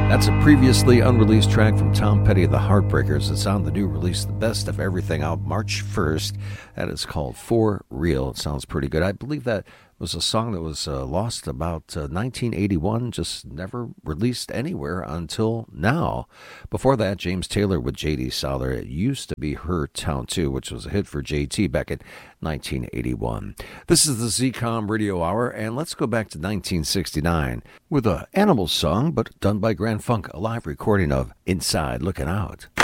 That's a previously unreleased track from Tom Petty of the Heartbreakers. It's on the new release, The Best of Everything, out March 1st. That is called For Real. It sounds pretty good. I believe that was a song that was lost about 1981, just never released anywhere until now. Before that, James Taylor with J.D. Souther. It used to be Her Town Too, which was a hit for J.T. back in 1981. This is the ZCOM Radio Hour, and let's go back to 1969 with a Animals song, but done by Grand Funk, a live recording of Inside Looking Out.